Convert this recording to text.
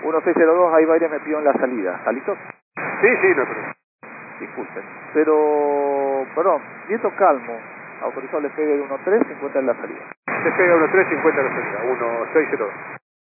1602, hay varias me pidió en la salida. ¿Está listo? Sí, sí, no hay problema. Disculpen. Pero, perdón, viento calmo. Autorizado despegue de 13, 50 en la salida. Despega 13, 50 la salida, 1602.